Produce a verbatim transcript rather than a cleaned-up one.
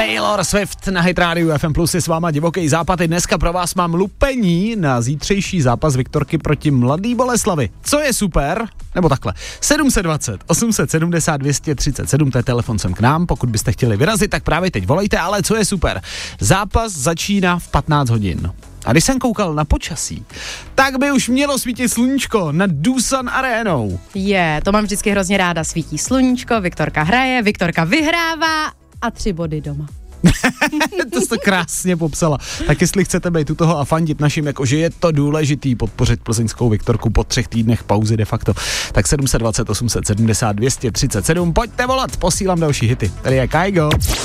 Taylor Swift na Hit Radio F M Plus je s váma Divoký západ. I dneska pro vás mám lupení na zítřejší zápas Viktorky proti Mladý Boleslavi. Co je super, nebo takhle, sedm set dvacet, osm set sedmdesát, dvě stě třicet sedm, to je telefon sem k nám, pokud byste chtěli vyrazit, tak právě teď volejte, ale co je super, zápas začíná v patnáct hodin. A když jsem koukal na počasí, tak by už mělo svítit sluníčko nad Doosan Arénou. Je, to mám vždycky hrozně ráda, svítí sluníčko, Viktorka hraje, Viktorka vyhrává a tři body doma. To jsi to krásně popsala. Tak jestli chcete být u toho a fandit našim, jakože je to důležitý podpořit plzeňskou Viktorku po třech týdnech pauzy de facto, tak sedm set dvacet, osm set sedmdesát, dvě stě třicet sedm, pojďte volat, posílám další hity. Tady je Kaigo.